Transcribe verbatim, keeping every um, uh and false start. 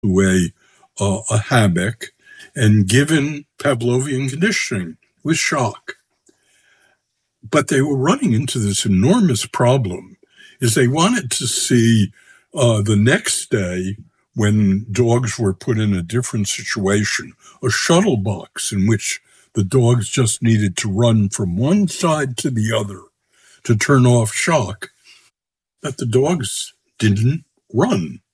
a, uh, a hammock and given Pavlovian conditioning with shock. But they were running into this enormous problem is they wanted to see uh, the next day when dogs were put in a different situation, a shuttle box in which the dogs just needed to run from one side to the other to turn off shock, but the dogs didn't run.